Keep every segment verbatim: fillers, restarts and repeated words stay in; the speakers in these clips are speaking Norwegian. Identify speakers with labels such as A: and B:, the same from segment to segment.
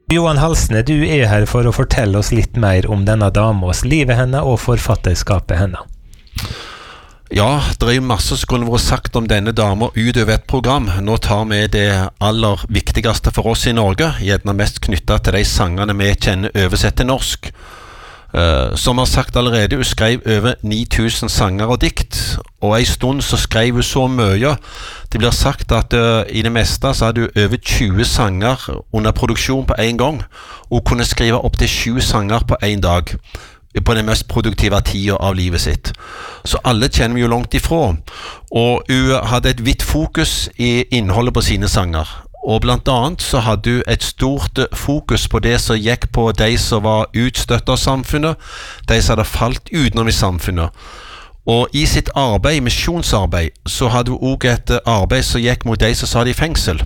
A: Johan Halsne, du er her for å fortelle oss litt mer om denne damos, livet henne og forfatterskapet henne.
B: Ja, det er jo masse som kunne vært sagt om denne dama utover et program. Nå tar vi det aller viktigste for oss i Norge, gjerne mest knyttet til de sangene vi kjenner oversett til norsk. Uh, som har sagt allerede, hun skrev over ni tusen sanger og dikt, og en stund så skrev hun så mye. Det blir sagt at uh, i det meste så hadde hun over tjue sanger under produksjon på en gang, og kunne skrive opp til sju sanger på en dag, på den mest produktive tiden av livet sitt. Så alle kjenner vi jo langt ifra, og hun hadde et vidt fokus i innholdet på sine sanger. Og blant annet så hadde du et stort fokus på det som gikk på de som var utstøtt av samfunnet, de som hadde falt utenom i samfunnet. Og i sitt arbeid, misjonsarbeid, så hadde hun også et arbeid som gikk mot de som satt i fengsel.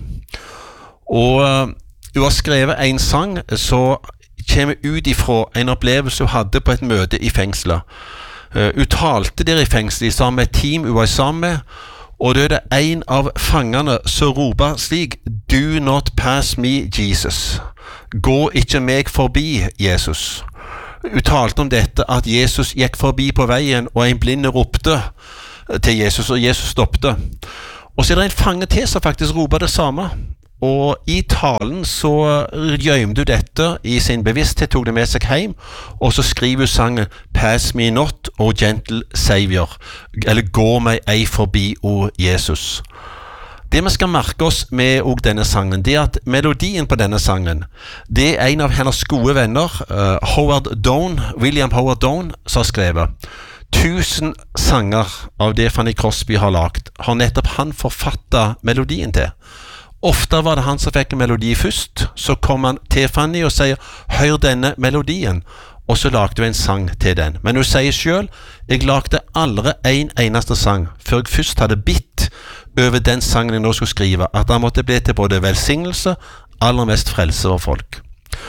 B: Og uh, hun har skrevet en sang som kommer ut ifra en opplevelse hun hadde på et møte i fengselet. Uh, hun talte der i fengselet sammen med et team hun var sammen med, og det er det en av fangene som roper slik: Do not pass me, Jesus. Gå ikke meg forbi, Jesus. Hun talte om dette at Jesus gikk forbi på veien, og en blinde ropte til Jesus, og Jesus stoppte. Og så er det en fange til som faktisk roper det samme. Og i talen så gjømte du dette i sin bevissthet, tok det med seg hjem, og så skriver sangen Pass me not, O gentle Savior, eller gå meg ei forbi, O Jesus. Det vi skal merke oss med denne sangen, det er at melodien på denne sangen, det er en av hennes gode venner, uh, Howard Doane, William Howard Doane, som har skrevet. Tusen sanger av det Fanny Crosby har lagt, har nettopp han forfattet melodien til. Ofte var det han som fikk en melodi først, så kom han til Fanny og sier, hør denne melodien, og så lagde hun en sang til den. Men hun sier selv, jeg lagde aldri en eneste sang, før jeg først hadde bitt over den sangen jeg nå skulle skrive, at han måtte bli til både velsignelse, aller mest frelse for folk.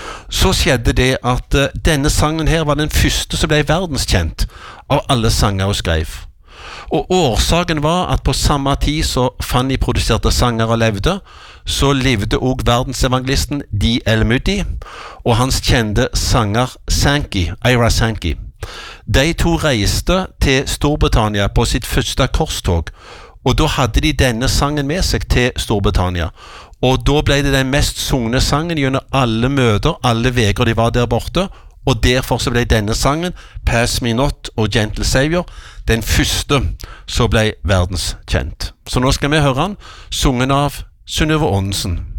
B: Så skjedde det at uh, denne sangen her var den første som ble verdenskjent av alle sanger hun skrev. Og årsaken var at på samme tid så Fanny produserte sanger og levde, så levde også verdensevangelisten D L Moody og hans kjente sanger Sankey, Ira Sankey. De to reiste til Storbritannia på sitt første korstog, og da hadde de denne sangen med seg til Storbritannia. Og da ble det den mest sungne sangen gjennom alle møter, alle veker de var der borte, og derfor så ble denne sangen, Pass me not, og Gentle Savior, den første som ble verdenskjent. Så nå skal vi høre den, sungen av Synnøve Aanensen.